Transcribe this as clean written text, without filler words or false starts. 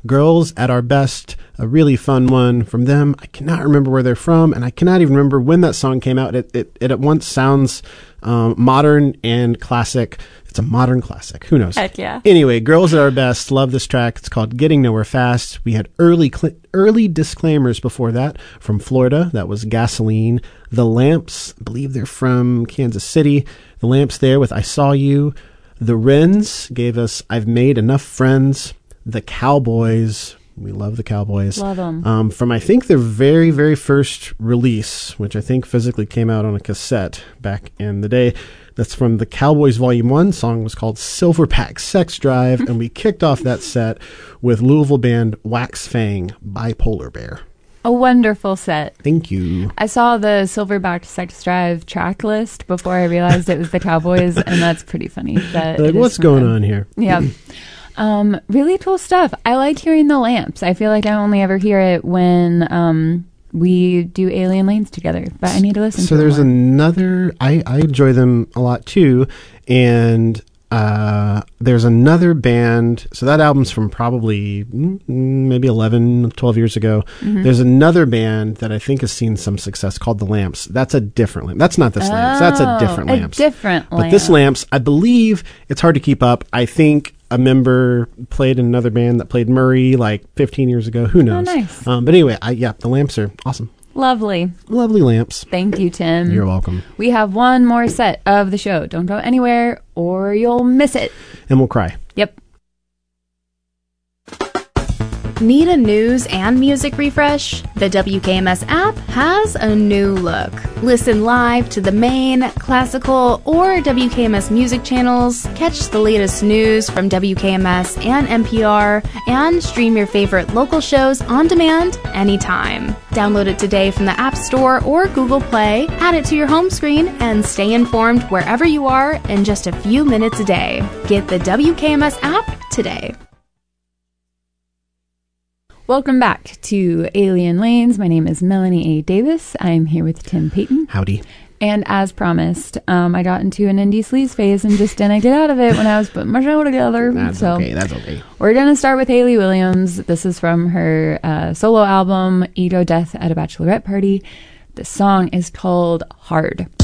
Girls at Our Best, a really fun one from them. I cannot remember where they're from, and I cannot even remember when that song came out. It at once sounds modern and classic. It's a modern classic. Who knows? Heck yeah. Anyway, Girls at Our Best. Love this track. It's called Getting Nowhere Fast. We had early disclaimers before that from Florida. That was Gasoline. The Lamps, I believe they're from Kansas City. The Lamps there with I Saw You. The Wrens gave us I've Made Enough Friends. The Cowboys. We love the Cowboys. Love them. From, I think, their very, very first release, which I think physically came out on a cassette back in the day. That's from the Cowboys Volume 1. Song was called Silverback Sex Drive. And we kicked off that set with Louisville band Wax Fang by Polar Bear. A wonderful set. Thank you. I saw the Silverback Sex Drive track list before I realized it was the Cowboys, and that's pretty funny. That Like, what's going on here? Yeah. Really cool stuff. I like hearing the Lamps. I feel like I only ever hear it when we do Alien Lanes together, but I need to listen to it. So there's another, I enjoy them a lot too, and there's another band, so that album's from probably maybe 11, 12 years ago. Mm-hmm. There's another band that I think has seen some success called The Lamps. That's a different Lamp. That's not this Lamps. That's a different Lamps. But this Lamps, I believe, it's hard to keep up. I think a member played in another band that played Murray like 15 years ago. Who knows? Oh, nice. But anyway, The Lamps are awesome. Lovely. Lovely Lamps. Thank you, Tim. You're welcome. We have one more set of the show. Don't go anywhere or you'll miss it. And we'll cry. Yep. Need a news and music refresh? The WKMS app has a new look. Listen live to the main, classical, or WKMS music channels, catch the latest news from WKMS and NPR, and stream your favorite local shows on demand anytime. Download it today from the App Store or Google Play, add it to your home screen, and stay informed wherever you are in just a few minutes a day. Get the WKMS app today. Welcome back to Alien Lanes. My name is Melanie A. Davis. I'm here with Tim Payton. Howdy. And as promised, I got into an indie sleaze phase and just didn't get out of it when I was putting my show together. That's okay. We're going to start with Hayley Williams. This is from her solo album, Ego Death at a Bachelorette Party. The song is called Hard.